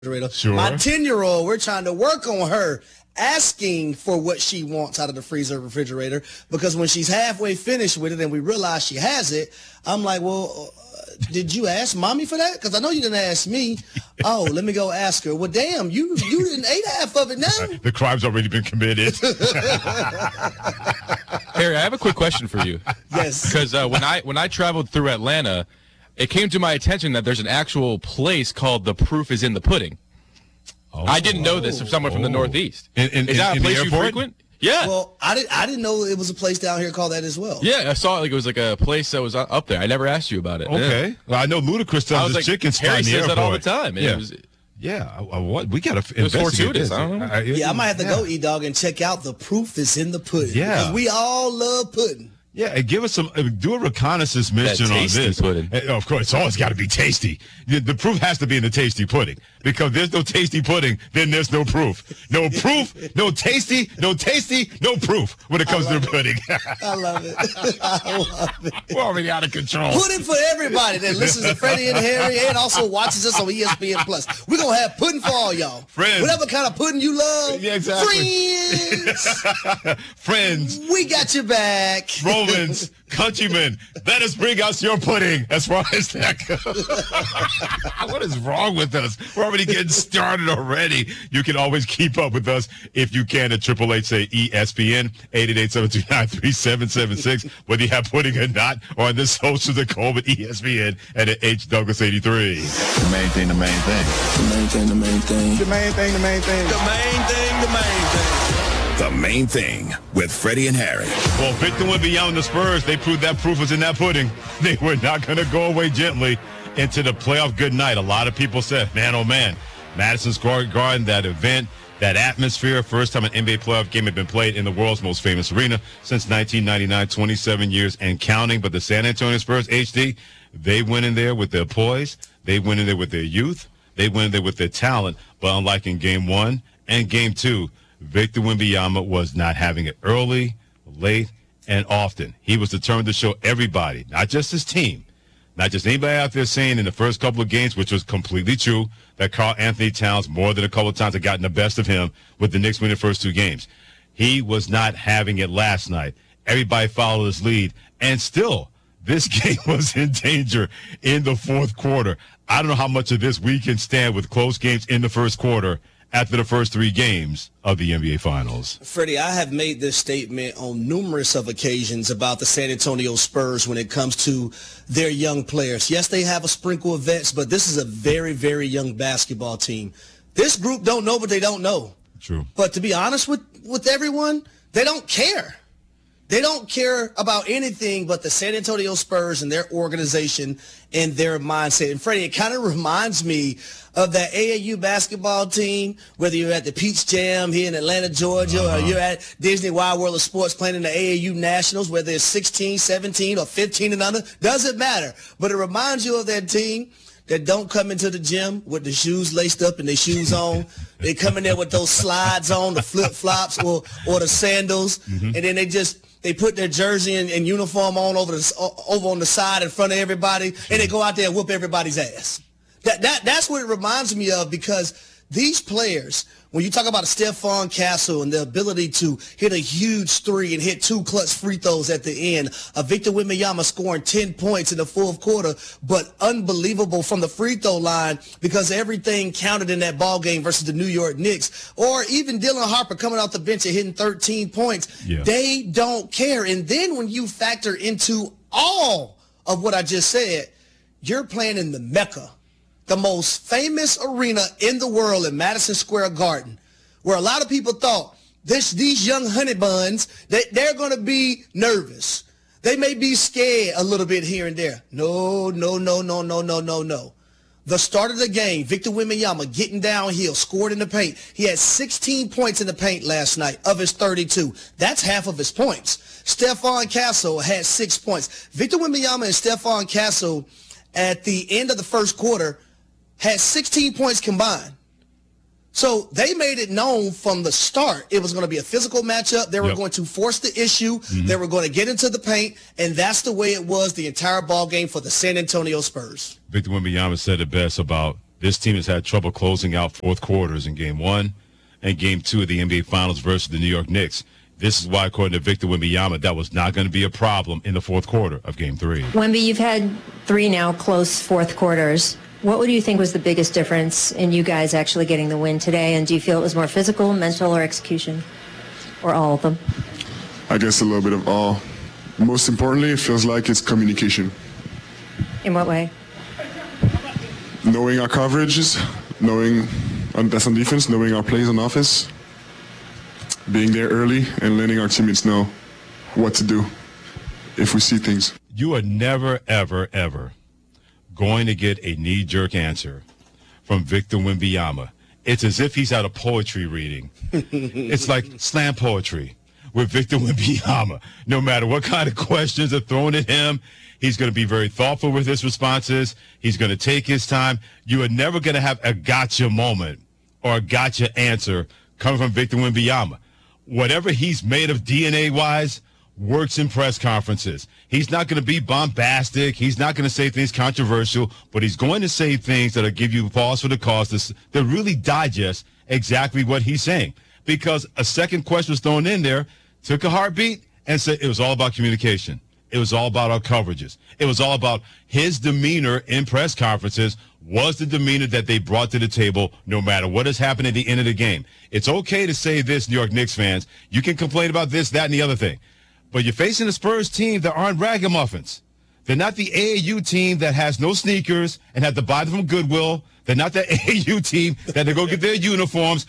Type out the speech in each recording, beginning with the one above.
Sure. My 10-year-old, we're trying to work on her asking for what she wants out of the freezer refrigerator, because when she's halfway finished with it and we realize she has it, I'm like, well, did you ask mommy for that? Because I know you didn't ask me. Oh, let me go ask her. Well, damn, you didn't ate half of it now. The crime's already been committed. Harry, I have a quick question for you. Yes. Because when I traveled through Atlanta, it came to my attention that there's an actual place called The Proof is in the Pudding. Oh. I didn't know this from someone from the Northeast. Is that a place you frequent? Yeah. Well, I didn't know it was a place down here called that as well. Yeah, I saw it like it was like a place that was up there. I never asked you about it. Okay. Yeah. Well, I know Ludacris does his chicken spot Harry in the says airport. that all the time. What? We got to investigate fortuitous. this. I don't know. Yeah, I might have to go, E-Dog, and check out The Proof is in the Pudding. Yeah. Because we all love pudding. Yeah, and give us some. Do a reconnaissance mission on this. Pudding. Of course, it's always got to be tasty. The proof has to be in the tasty pudding, because there's no tasty pudding, then there's no proof. No proof, no tasty, no proof when it comes to the pudding. I love it. I love it. We're already out of control. Pudding for everybody that listens to Freddie and Harry and also watches us on ESPN Plus. We're gonna have pudding for all y'all. Friends. Whatever kind of pudding you love. Yeah, exactly. Friends. We got your back. Romans, countrymen, let us bring us your pudding as far as that goes. What is wrong with us? We're already getting started already. You can always keep up with us if you can at 888 say ESPN 888-729-3776, whether you have pudding or not, or on the socials at Coleman ESPN and at H Douglas 83. The main thing. The main thing. The main thing. The main thing. The main thing with Freddie and Harry. Well, Victor Wembanyama and the Spurs, they proved that proof was in that pudding. They were not going to go away gently into the playoff good night. A lot of people said, man, oh man, Madison Square Garden, that event, that atmosphere, first time an NBA playoff game had been played in the world's most famous arena since 1999, 27 years and counting. But the San Antonio Spurs, HD, they went in there with their poise. They went in there with their youth. They went in there with their talent. But unlike in Game 1 and Game 2, Victor Wembanyama was not having it early, late, and often. He was determined to show everybody, not just his team, not just anybody out there saying in the first couple of games, which was completely true, that Karl Anthony Towns more than a couple of times had gotten the best of him with the Knicks winning the first two games. He was not having it last night. Everybody followed his lead, and still, this game was in danger in the fourth quarter. I don't know how much of this we can stand with close games in the first quarter after the first three games of the NBA Finals. Freddie, I have made this statement on numerous of occasions about the San Antonio Spurs when it comes to their young players. Yes, they have a sprinkle of vets, but this is a very, very young basketball team. This group don't know what they don't know. True. But to be honest with everyone, they don't care. They don't care about anything but the San Antonio Spurs and their organization and their mindset. And Freddie, it kind of reminds me of that AAU basketball team, whether you're at the Peach Jam here in Atlanta, Georgia, or you're at Disney Wide World of Sports playing in the AAU Nationals, whether it's 16, 17, or 15 and under, doesn't matter. But it reminds you of that team that don't come into the gym with the shoes laced up and their shoes on. They come in there with those slides on, the flip-flops or the sandals, and then they put their jersey and uniform on over on the side in front of everybody, and they go out there and whoop everybody's ass. That's what it reminds me of, because these players, when you talk about Stephon Castle and the ability to hit a huge three and hit two clutch free throws at the end, Victor Wembanyama scoring 10 points in the fourth quarter, but unbelievable from the free throw line because everything counted in that ball game versus the New York Knicks, or even Dylan Harper coming off the bench and hitting 13 points. Yeah. They don't care. And then when you factor into all of what I just said, you're playing in the Mecca, the most famous arena in the world in Madison Square Garden, where a lot of people thought these young honey buns, they're going to be nervous. They may be scared a little bit here and there. No. The start of the game, Victor Wembanyama getting downhill, scored in the paint. He had 16 points in the paint last night of his 32. That's half of his points. Stephon Castle had 6 points. Victor Wembanyama and Stephon Castle at the end of the first quarter had 16 points combined. So they made it known from the start it was going to be a physical matchup. They were going to force the issue. They were going to get into the paint, and that's the way it was the entire ball game for the San Antonio Spurs. Victor Wembanyama said it best about This team has had trouble closing out fourth quarters in Game 1 and Game 2 of the NBA Finals versus the New York Knicks. This is why, according to Victor Wembanyama, that was not going to be a problem in the fourth quarter of Game 3. Wemby, you've had 3 now close fourth quarters. What would you think was the biggest difference in you guys actually getting the win today? And do you feel it was more physical, mental, or execution? Or all of them? I guess a little bit of all. Most importantly, it feels like it's communication. In what way? Knowing our coverages, knowing that's on defense, knowing our plays on offense, being there early and letting our teammates know what to do if we see things. You are never, ever, ever going to get a knee-jerk answer from Victor Wembanyama. It's as if he's at a poetry reading. It's like slam poetry with Victor Wembanyama. No matter what kind of questions are thrown at him, he's going to be very thoughtful with his responses. He's going to take his time. You are never going to have a gotcha moment or a gotcha answer coming from Victor Wembanyama. Whatever he's made of DNA-wise works in press conferences. He's not going to be bombastic. He's not going to say things controversial, but he's going to say things that'll give you pause for the cause to really digest exactly what he's saying. Because a second question was thrown in there, took a heartbeat, and said it was all about communication. It was all about our coverages. It was all about his demeanor in press conferences was the demeanor that they brought to the table no matter what has happened at the end of the game. It's okay to say this, New York Knicks fans. You can complain about this, that, and the other thing. But you're facing a Spurs team that aren't ragamuffins. They're not the AAU team that has no sneakers and had to buy them from Goodwill. They're not the AAU team that they go get their uniforms.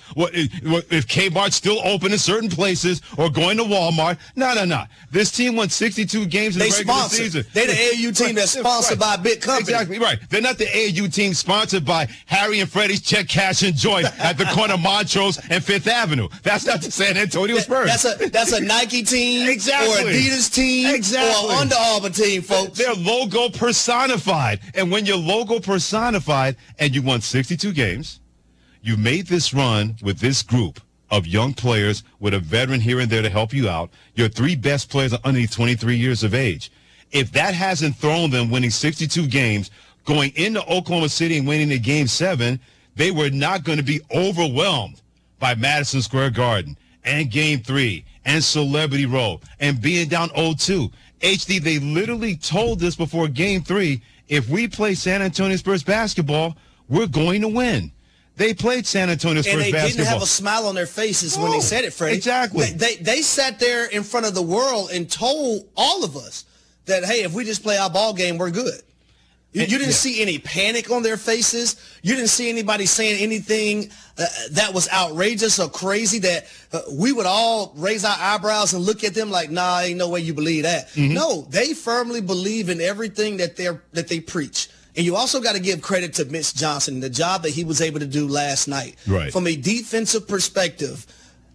If Kmart's still open in certain places or going to Walmart. No. This team won 62 games in the regular season. They're the AAU team that's sponsored by a big company. Exactly right. They're not the AAU team sponsored by Harry and Freddie's Check Cash and Joint at the corner of Montrose and Fifth Avenue. That's not the San Antonio Spurs. That's a Nike team exactly. or Adidas team exactly. or Under Armour team, folks. They're logo personified. And when you're logo personified and you won 62 games, you made this run with this group of young players with a veteran here and there to help you out. Your 3 best players are under 23 years of age. If that hasn't thrown them winning 62 games, going into Oklahoma City and winning the Game 7, they were not going to be overwhelmed by Madison Square Garden and Game 3 and Celebrity Row and being down 0-2. HD, they literally told us before Game 3, if we play San Antonio Spurs basketball, we're going to win. They played San Antonio Spurs basketball. And they didn't have a smile on their faces when they said it, Freddie. Exactly. They sat there in front of the world and told all of us that, hey, if we just play our ball game, we're good. You didn't see any panic on their faces. You didn't see anybody saying anything that was outrageous or crazy that we would all raise our eyebrows and look at them like, nah, ain't no way you believe that. Mm-hmm. No, they firmly believe in everything that they preach. And you also got to give credit to Mitch Johnson, the job that he was able to do last night. Right. From a defensive perspective,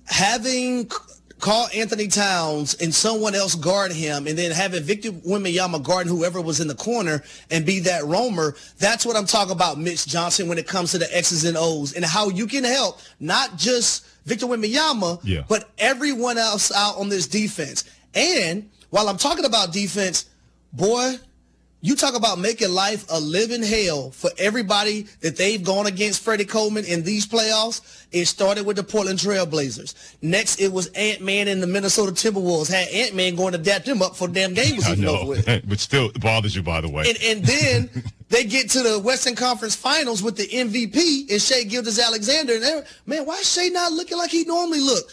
having Karl Anthony Towns and someone else guard him, and then having Victor Wembanyama guard whoever was in the corner and be that roamer, that's what I'm talking about, Mitch Johnson, when it comes to the X's and O's and how you can help not just Victor Wembanyama, but everyone else out on this defense. And while I'm talking about defense, boy, you talk about making life a living hell for everybody that they've gone against Freddie Coleman in these playoffs. It started with the Portland Trail Blazers. Next, it was Ant-Man and the Minnesota Timberwolves. Had Ant-Man going to dap them up for the damn game was even over with. But still, it bothers you, by the way. And then they get to the Western Conference Finals with the MVP and Shai Gilgeous-Alexander. And man, why is Shai not looking like he normally look?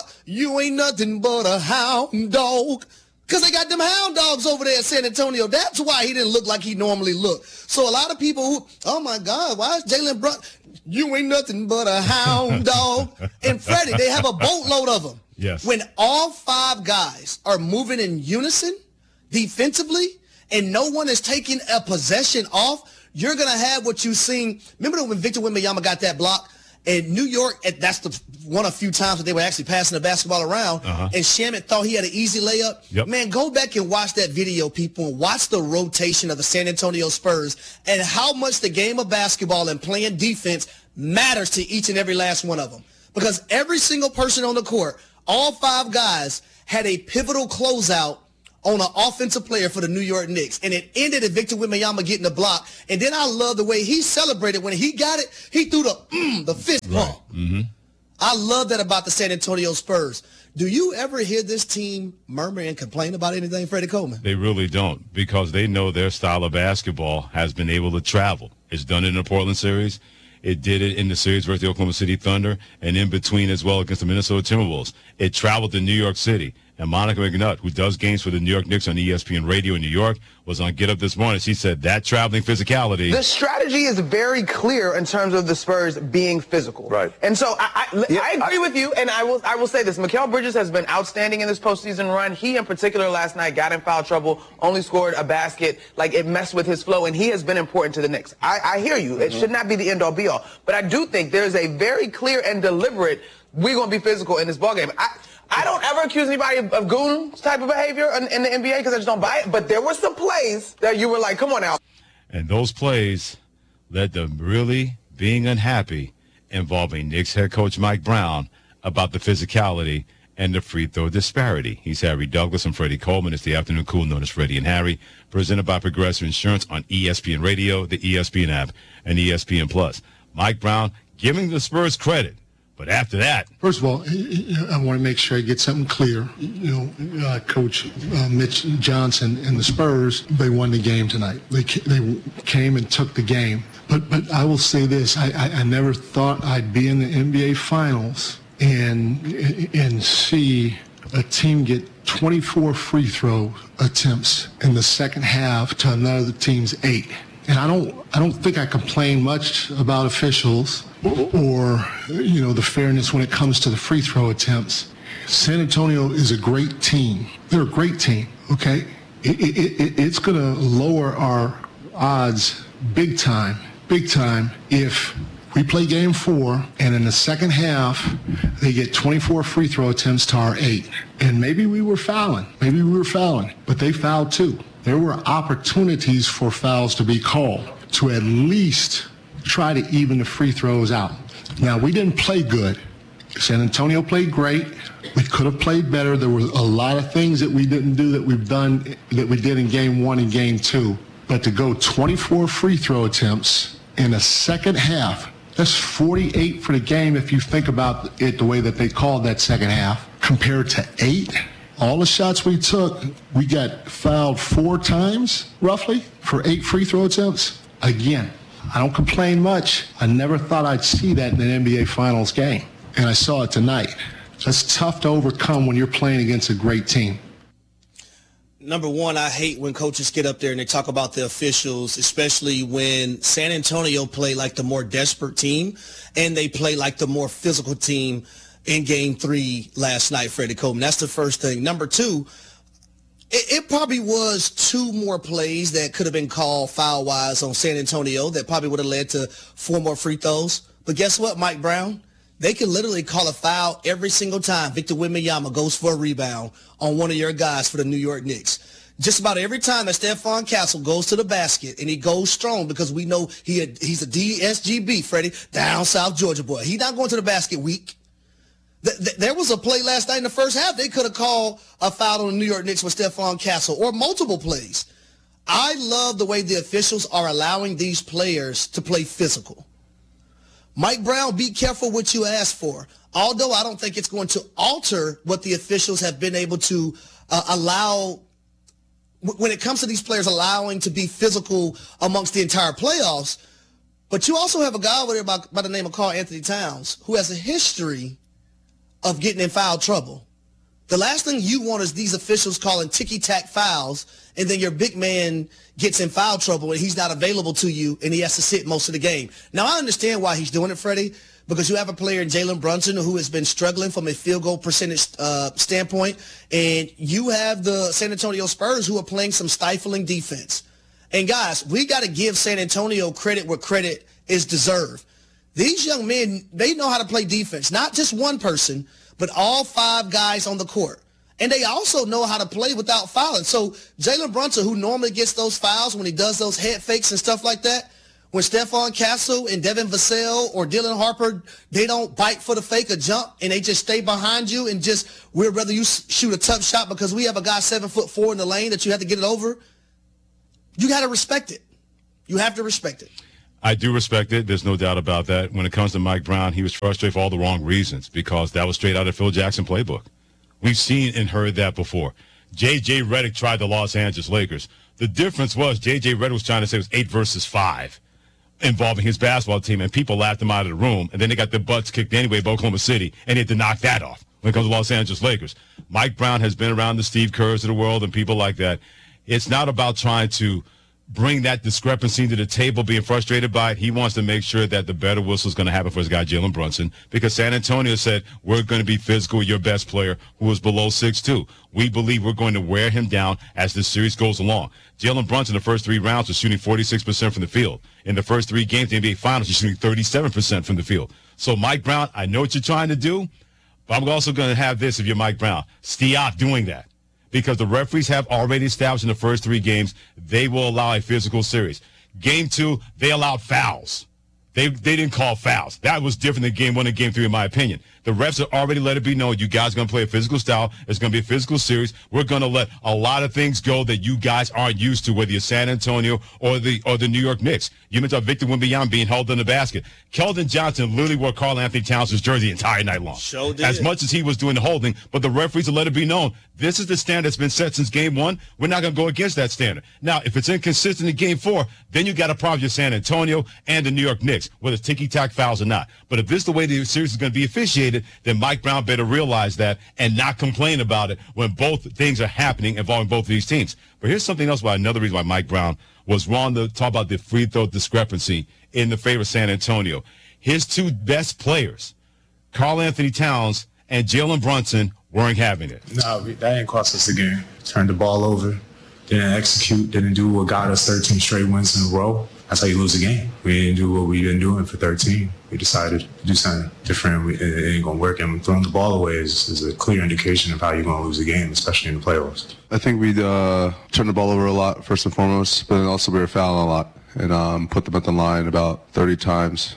You ain't nothing but a hound dog. Because they got them hound dogs over there in San Antonio. That's why he didn't look like he normally looked. So a lot of people who, oh, my God, why is Jalen Brunson? You ain't nothing but a hound dog. And Freddie, they have a boatload of them. Yes. When all 5 guys are moving in unison defensively and no one is taking a possession off, you're going to have what you've seen. Remember when Victor Wembanyama got that block? In New York, that's the one of few times that they were actually passing the basketball around, and Shamet thought he had an easy layup. Yep. Man, go back and watch that video, people, and watch the rotation of the San Antonio Spurs and how much the game of basketball and playing defense matters to each and every last one of them. Because every single person on the court, all 5 guys, had a pivotal closeout on an offensive player for the New York Knicks, and it ended in Victor Wembanyama getting the block. And then I love the way he celebrated when he got it. He threw the fist bump. Mm-hmm. I love that about the San Antonio Spurs. Do you ever hear this team murmur and complain about anything, Freddie Coleman? They really don't, because they know their style of basketball has been able to travel. It's done it in the Portland series. It did it in the series versus the Oklahoma City Thunder, and in between as well against the Minnesota Timberwolves. It traveled to New York City. And Monica McNutt, who does games for the New York Knicks on ESPN Radio in New York, was on Get Up this morning. She said that traveling physicality. The strategy is very clear in terms of the Spurs being physical. Right. And so I agree with you, and I will say this. Mikal Bridges has been outstanding in this postseason run. He, in particular, last night got in foul trouble, only scored a basket. Like, it messed with his flow, and he has been important to the Knicks. I hear you. It should not be the end-all, be-all. But I do think there's a very clear and deliberate, we're going to be physical in this ballgame. I don't ever accuse anybody of goon type of behavior in the NBA because I just don't buy it. But there were some plays that you were like, come on now. And those plays led to really being unhappy involving Knicks head coach Mike Brown about the physicality and the free throw disparity. He's Harry Douglas and Freddie Coleman. It's the Afternoon Cool, known as Freddie and Harry, presented by Progressive Insurance on ESPN Radio, the ESPN app, and ESPN Plus. Mike Brown giving the Spurs credit. But after that, first of all, I want to make sure I get something clear. Coach Mitch Johnson and the Spurs, they won the game tonight. They came and took the game. But I will say this: I never thought I'd be in the NBA Finals and see a team get 24 free throw attempts in the second half to another team's 8. And I don't think I complain much about officials or the fairness when it comes to the free throw attempts. San Antonio is a great team. They're a great team, okay? It's going to lower our odds big time if we play game 4 and in the second half they get 24 free throw attempts to our 8. And maybe we were fouling, but they fouled too. There were opportunities for fouls to be called to at least try to even the free throws out. Now, we didn't play good. San Antonio played great. We could have played better. There were a lot of things that we didn't do that we did in game 1 and game 2. But to go 24 free throw attempts in the second half, that's 48 for the game if you think about it the way that they called that second half, compared to 8. All the shots we took, we got fouled 4 times, roughly, for 8 free throw attempts. Again, I don't complain much. I never thought I'd see that in an NBA Finals game, and I saw it tonight. That's tough to overcome when you're playing against a great team. Number one, I hate when coaches get up there and they talk about the officials, especially when San Antonio played like the more desperate team and they play like the more physical team in game 3 last night, Freddie Coleman. That's the first thing. Number 2, it probably was 2 more plays that could have been called foul-wise on San Antonio that probably would have led to 4 more free throws. But guess what, Mike Brown? They can literally call a foul every single time Victor Wembanyama goes for a rebound on one of your guys for the New York Knicks. Just about every time that Stephon Castle goes to the basket, and he goes strong because we know he's a DSGB, Freddie, down South Georgia boy. He's not going to the basket weak. There was a play last night in the first half. They could have called a foul on the New York Knicks with Stephon Castle or multiple plays. I love the way the officials are allowing these players to play physical. Mike Brown, be careful what you ask for. Although I don't think it's going to alter what the officials have been able to allow when it comes to these players allowing to be physical amongst the entire playoffs. But you also have a guy over there by the name of Karl Anthony Towns who has a history of getting in foul trouble. The last thing you want is these officials calling ticky-tack fouls, and then your big man gets in foul trouble and he's not available to you and he has to sit most of the game. Now, I understand why he's doing it, Freddie, because you have a player in Jalen Brunson who has been struggling from a field goal percentage standpoint, and you have the San Antonio Spurs who are playing some stifling defense. And, guys, we got to give San Antonio credit where credit is deserved. These young men, they know how to play defense, not just one person, but all 5 guys on the court. And they also know how to play without fouling. So Jalen Brunson, who normally gets those fouls when he does those head fakes and stuff like that, when Stephon Castle and Devin Vassell or Dylan Harper, they don't bite for the fake or jump and they just stay behind you and we'd rather you shoot a tough shot because we have a guy 7'4" in the lane that you have to get it over. You got to respect it. You have to respect it. I do respect it. There's no doubt about that. When it comes to Mike Brown, he was frustrated for all the wrong reasons because that was straight out of Phil Jackson playbook. We've seen and heard that before. J.J. Redick tried the Los Angeles Lakers. The difference was J.J. Redick was trying to say it was 8 versus 5 involving his basketball team, and people laughed him out of the room, and then they got their butts kicked anyway by Oklahoma City, and they had to knock that off when it comes to Los Angeles Lakers. Mike Brown has been around the Steve Kerrs of the world and people like that. It's not about trying to bring that discrepancy to the table, being frustrated by it. He wants to make sure that the better whistle is going to happen for his guy, Jalen Brunson, because San Antonio said, we're going to be physical with your best player who is below 6'2". We believe we're going to wear him down as this series goes along. Jalen Brunson, the first 3 rounds, was shooting 46% from the field. In the first 3 games, the NBA Finals, he's shooting 37% from the field. So, Mike Brown, I know what you're trying to do, but I'm also going to have this if you're Mike Brown. Stop doing that. Because the referees have already established in the first 3 games, they will allow a physical series. Game 2, they allowed fouls. They didn't call fouls. That was different than game 1 and game 3, in my opinion. The refs have already let it be known you guys are going to play a physical style. It's going to be a physical series. We're going to let a lot of things go that you guys aren't used to, whether you're San Antonio or the New York Knicks. You mentioned Victor Wembanyama being held in the basket. Keldon Johnson literally wore Karl-Anthony Towns' jersey the entire night long. Sure did. As much as he was doing the holding, but the referees have let it be known, this is the standard that's been set since game 1. We're not going to go against that standard. Now, if it's inconsistent in game 4, then you got a problem with San Antonio and the New York Knicks, whether it's ticky-tack fouls or not. But if this is the way the series is going to be officiated, then Mike Brown better realize that and not complain about it when both things are happening involving both of these teams. But here's something else, another reason why Mike Brown was wrong to talk about the free throw discrepancy in the favor of San Antonio. His 2 best players, Karl-Anthony Towns and Jalen Brunson, weren't having it. No, that didn't cost us the game. Turned the ball over, didn't execute, didn't do what got us 13 straight wins in a row. That's how you lose a game. We didn't do what we've been doing for 13. We decided to do something different. It ain't going to work. And throwing the ball away is a clear indication of how you're going to lose a game, especially in the playoffs. I think we turned the ball over a lot, first and foremost, but also we were fouling a lot and put them at the line about 30 times.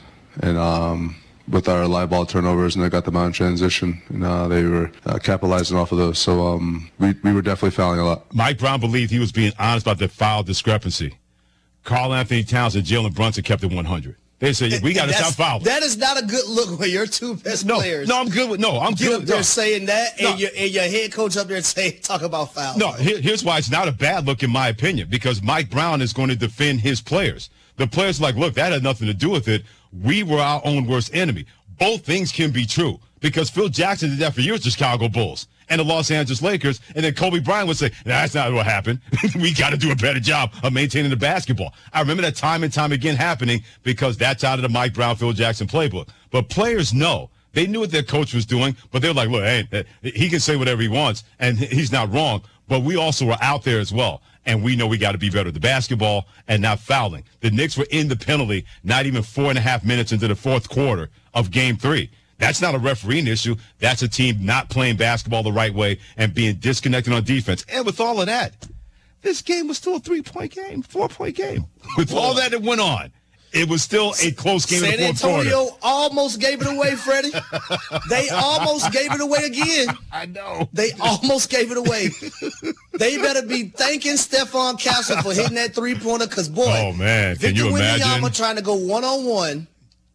And with our live ball turnovers, and they got them out in transition, and they were capitalizing off of those. So we were definitely fouling a lot. Mike Brown believed he was being honest about the foul discrepancy. Karl-Anthony Towns and Jalen Brunson kept it 100. They said, we got to stop fouling. That is not a good look when your 2 best players. I'm good. I'm get good. up there saying that, and your head coach up there talk about fouls. No, here's why it's not a bad look in my opinion, because Mike Brown is going to defend his players. The players are like, look, that had nothing to do with it. We were our own worst enemy. Both things can be true, because Phil Jackson did that for years to Chicago Bulls and the Los Angeles Lakers, and then Kobe Bryant would say, that's not what happened. We got to do a better job of maintaining the basketball. I remember that time and time again happening because that's out of the Mike Brown, Phil Jackson playbook. But players know. They knew what their coach was doing, but they're like, look, hey, he can say whatever he wants, and he's not wrong. But we also were out there as well, and we know we got to be better at the basketball and not fouling. The Knicks were in the penalty not even 4.5 minutes into the 4th quarter of Game 3. That's not a refereeing issue. That's a team not playing basketball the right way and being disconnected on defense. And with all of that, this game was still a 3-point game, 4-point game. With all that went on, it was still a close game in the 4th quarter. San Antonio almost gave it away, Freddie. They almost gave it away again. I know. They almost gave it away. They better be thanking Stephon Castle for hitting that 3-pointer because, boy, oh, man. Can Victor you imagine? Wembanyama trying to go one-on-one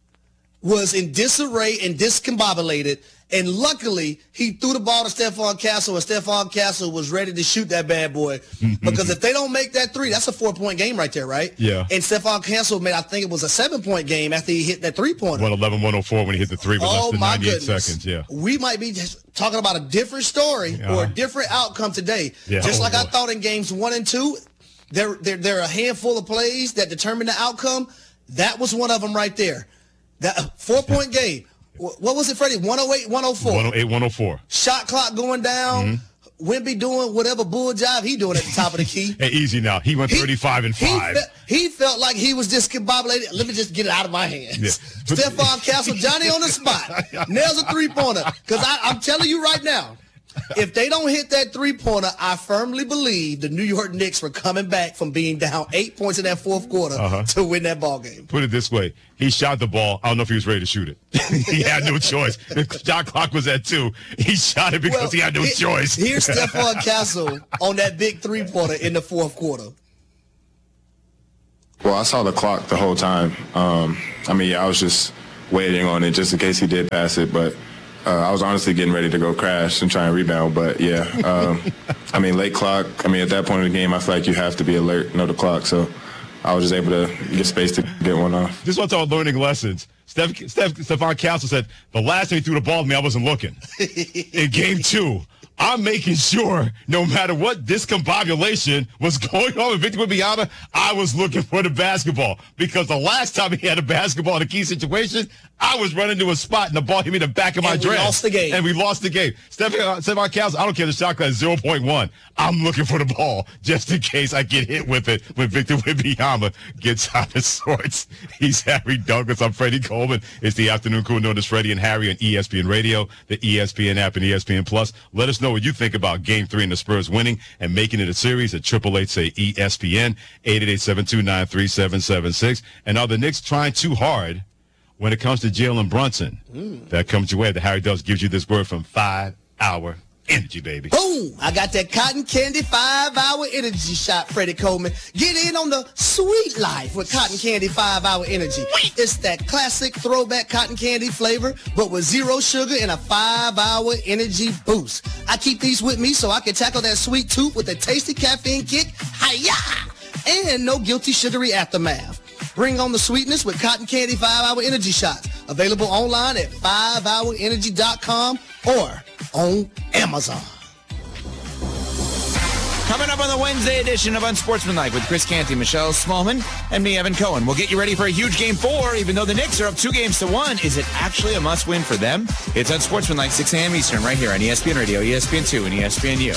was in disarray and discombobulated, and luckily he threw the ball to Stephon Castle, and Stephon Castle was ready to shoot that bad boy. Because if they don't make that 3, that's a 4-point game right there, right? Yeah. And Stephon Castle made, I think it was a 7-point game after he hit that 3-pointer. 111-104 when he hit the 3 with less than 98 seconds. Yeah. We might be just talking about a different story or a different outcome today. Yeah. Just like I thought in games 1 and 2, there are a handful of plays that determine the outcome. That was one of them right there. That 4-point game. What was it, Freddie? 108, 104. 108, 104. Shot clock going down. Wemby doing whatever bull job he doing at the top of the key. Hey, easy now. He went 35 and 5. He felt like he was discombobulated. Let me just get it out of my hands. Yeah. Stephon Castle, Johnny on the spot, nails a 3-pointer. Because I'm telling you right now, if they don't hit that three-pointer, I firmly believe the New York Knicks were coming back from being down 8 points in that fourth quarter to win that ball game. Put it this way. He shot the ball. I don't know if he was ready to shoot it. He had no choice. The shot clock was at 2. He shot it because he had no choice. Here's Stephon Castle on that big three-pointer in the fourth quarter. Well, I saw the clock the whole time. I was just waiting on it just in case he did pass it, but I was honestly getting ready to go crash and try and rebound. But, late clock. At that point in the game, I feel like you have to be alert, know the clock. So I was just able to get space to get one off. This one's all learning lessons. Stephon Castle said, the last time he threw the ball to me, I wasn't looking. In game 2, I'm making sure no matter what discombobulation was going on with Victor Wembanyama, I was looking for the basketball. Because the last time he had a basketball in a key situation, I was running to a spot and the ball hit me in the back of my dress. And we lost the game. Stephon Castle, I don't care if the shot clock is 0.1. I'm looking for the ball just in case I get hit with it when Victor Wembanyama gets out of sorts. He's Harry Douglas. I'm Freddie Coleman. It's the afternoon crew known as Freddie and Harry on ESPN Radio, the ESPN app, and ESPN Plus. Let us know what you think about Game 3 and the Spurs winning and making it a series at 888-SAY-ESPN, 888-729-3776. And are the Knicks trying too hard when it comes to Jalen Brunson? That comes your way. The Harry Does gives you this word from 5 Hour Energy, baby. Boom! I got that cotton candy 5 Hour Energy shot, Freddie Coleman. Get in on the sweet life with cotton candy 5 Hour Energy. It's that classic throwback cotton candy flavor, but with 0 sugar and a 5 Hour Energy boost. I keep these with me so I can tackle that sweet tooth with a tasty caffeine kick. Hi-ya! And no guilty sugary aftermath. Bring on the sweetness with cotton candy 5 Hour Energy shots. Available online at 5hourenergy.com or on Amazon. Coming up on the Wednesday edition of Unsportsmanlike with Chris Canty, Michelle Smallman, and me, Evan Cohen. We'll get you ready for a huge Game 4. Even though the Knicks are up 2-1, is it actually a must-win for them? It's Unsportsmanlike, 6 a.m. Eastern, right here on ESPN Radio, ESPN2, and ESPNU.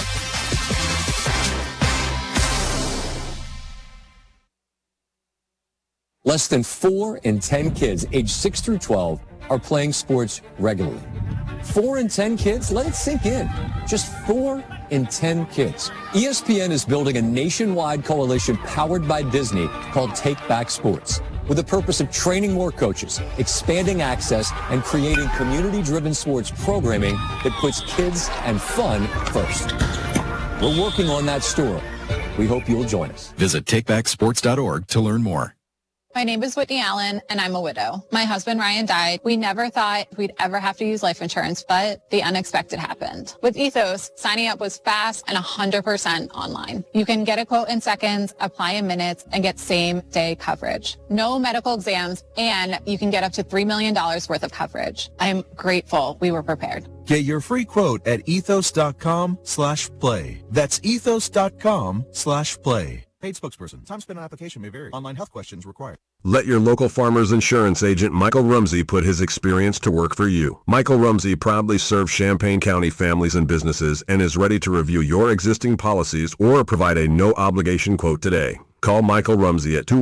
Less than 4 in 10 kids aged 6 through 12 are playing sports regularly. 4 in 10 kids? Let it sink in. Just 4 in 10 kids. ESPN is building a nationwide coalition powered by Disney called Take Back Sports, with the purpose of training more coaches, expanding access, and creating community-driven sports programming that puts kids and fun first. We're working on that story. We hope you'll join us. Visit takebacksports.org to learn more. My name is Whitney Allen, and I'm a widow. My husband, Ryan, died. We never thought we'd ever have to use life insurance, but the unexpected happened. With Ethos, signing up was fast and 100% online. You can get a quote in seconds, apply in minutes, and get same-day coverage. No medical exams, and you can get up to $3 million worth of coverage. I'm grateful we were prepared. Get your free quote at ethos.com/play. That's ethos.com/play. Paid spokesperson. Time spent on application may vary. Online health questions required. Let your local Farmers Insurance agent Michael Rumsey put his experience to work for you. Michael Rumsey proudly serves Champaign County families and businesses and is ready to review your existing policies or provide a no-obligation quote today. Call Michael Rumsey at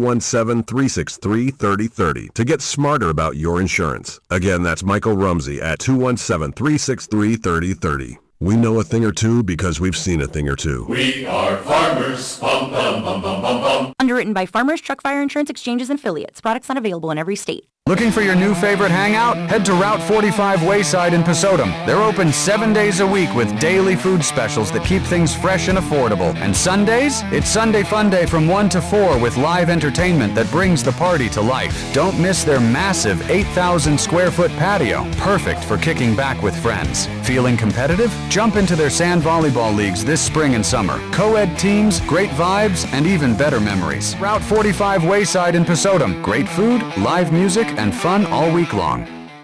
217-363-3030 to get smarter about your insurance. Again, that's Michael Rumsey at 217-363-3030. We know a thing or two because we've seen a thing or two. We are farmers. Bum, bum, bum, bum, bum, bum. Underwritten by Farmers Truck Fire Insurance Exchanges and Affiliates. Products not available in every state. Looking for your new favorite hangout? Head to Route 45 Wayside in Pasodum. They're open 7 days a week with daily food specials that keep things fresh and affordable. And Sundays? It's Sunday Fun Day from 1 to 4 with live entertainment that brings the party to life. Don't miss their massive 8,000 square foot patio, perfect for kicking back with friends. Feeling competitive? Jump into their sand volleyball leagues this spring and summer. Co-ed teams, great vibes, and even better memories. Route 45 Wayside in Pasodum. Great food, live music, and fun all week long.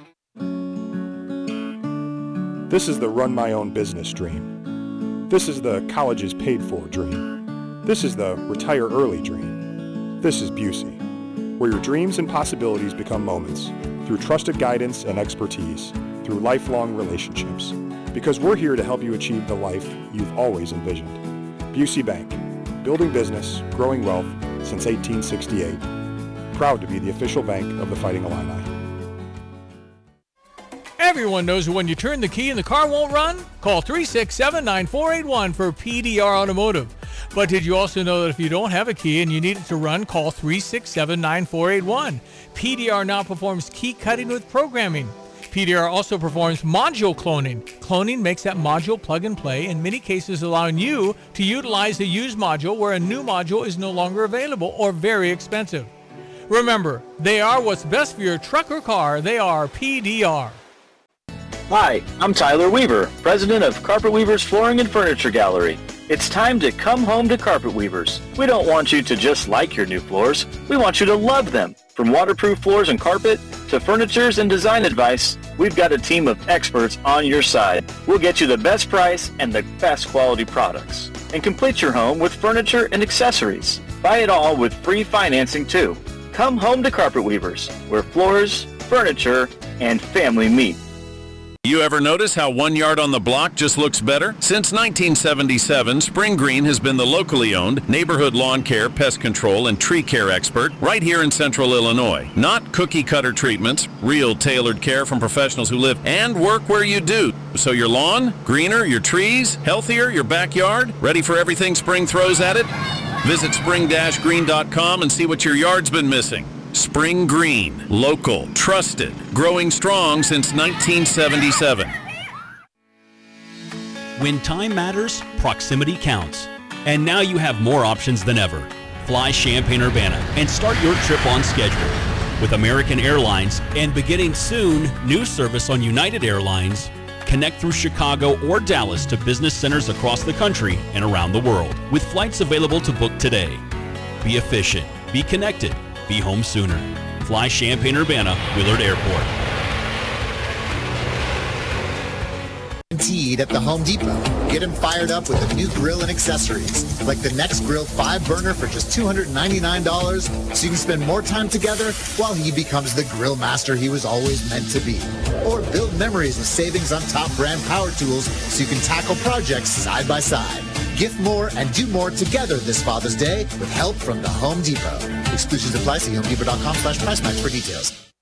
This is the run my own business dream. This is the college is paid for dream. This is the retire early dream. This is Busey, where your dreams and possibilities become moments through trusted guidance and expertise, through lifelong relationships. Because we're here to help you achieve the life you've always envisioned. Busey Bank, building business, growing wealth since 1868. Proud to be the official bank of the Fighting Illini. Everyone knows when you turn the key and the car won't run? Call 367-9481 for PDR Automotive. But did you also know that if you don't have a key and you need it to run, call 367-9481. PDR now performs key cutting with programming. PDR also performs module cloning. Cloning makes that module plug and play, in many cases allowing you to utilize the used module where a new module is no longer available or very expensive. Remember, they are what's best for your truck or car. They are PDR. Hi, I'm Tyler Weaver, president of Carpet Weavers Flooring and Furniture Gallery. It's time to come home to Carpet Weavers. We don't want you to just like your new floors. We want you to love them. From waterproof floors and carpet to furnitures and design advice, we've got a team of experts on your side. We'll get you the best price and the best quality products. And complete your home with furniture and accessories. Buy it all with free financing too. Come home to Carpet Weavers, where floors, furniture, and family meet. You ever notice how 1 yard on the block just looks better? Since 1977, Spring Green has been the locally owned neighborhood lawn care, pest control, and tree care expert right here in Central Illinois. Not cookie-cutter treatments, real tailored care from professionals who live and work where you do. So your lawn, greener, your trees, healthier, your backyard, ready for everything spring throws at it? Visit spring-green.com and see what your yard's been missing. Spring Green, local, trusted, growing strong since 1977. When time matters, proximity counts. And now you have more options than ever. Fly Champaign-Urbana and start your trip on schedule. With American Airlines and beginning soon, new service on United Airlines, connect through Chicago or Dallas to business centers across the country and around the world, with flights available to book today. Be efficient, be connected, be home sooner. Fly Champaign-Urbana, Willard Airport. Guaranteed at the Home Depot. Get him fired up with a new grill and accessories, like the NextGrill 5-burner for just $299, so you can spend more time together while he becomes the grill master he was always meant to be. Or build memories with savings on top brand power tools so you can tackle projects side by side. Gift more and do more together this Father's Day with help from the Home Depot. Exclusions apply. See HomeDepot.com/price match for details.